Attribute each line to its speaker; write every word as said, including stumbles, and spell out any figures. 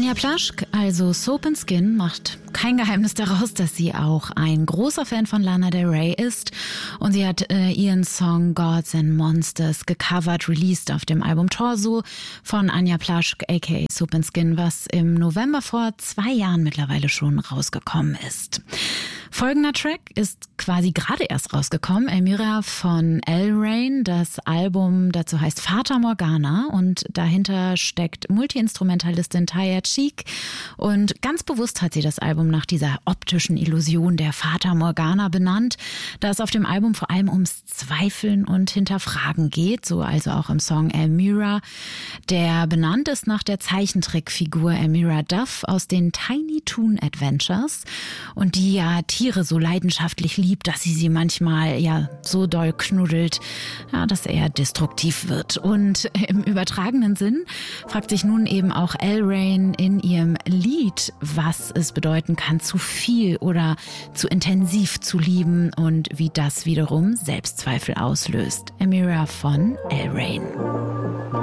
Speaker 1: Anja Plaschk, also Soap and Skin, macht kein Geheimnis daraus, dass sie auch ein großer Fan von Lana Del Rey ist. Und sie hat äh, ihren Song Gods and Monsters gecovert, released auf dem Album Torso von Anja Plaschk, aka Soap and Skin, was im November vor zwei Jahren mittlerweile schon rausgekommen ist. Folgender Track ist quasi gerade erst rausgekommen, Elmira von L-Rain. Das Album dazu heißt Fata Morgana und dahinter steckt Multiinstrumentalistin Taya Cheek. Und ganz bewusst hat sie das Album nach dieser optischen Illusion der Fata Morgana benannt, da es auf dem Album vor allem ums Zweifeln und Hinterfragen geht, so also auch im Song Elmira, der benannt ist nach der Zeichentrickfigur Elmira Duff aus den Tiny Toon Adventures und die ja Tiere so leidenschaftlich liebt, dass sie sie manchmal ja so doll knuddelt, ja, dass er destruktiv wird. Und im übertragenen Sinn fragt sich nun eben auch L-Rain in ihrem Lied, was es bedeuten kann, zu viel oder zu intensiv zu lieben und wie das wiederum Selbstzweifel auslöst. Elmira von L-Rain.